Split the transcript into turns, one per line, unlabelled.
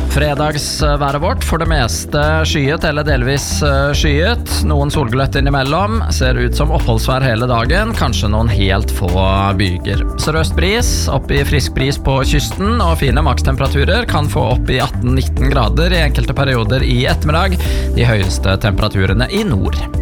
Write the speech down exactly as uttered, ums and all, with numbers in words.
Fredagsværet vårt for det meste skyet eller delvis skyet. Noen solgløtt innimellom. Ser ut som oppholdsvær hele dagen. Kanskje noen helt få byger. Sørøst bris, opp i frisk bris på kysten, og fine makstemperaturer kan få opp i atten nitten grader i enkelte perioder i ettermiddag. De høyeste temperaturene i nord.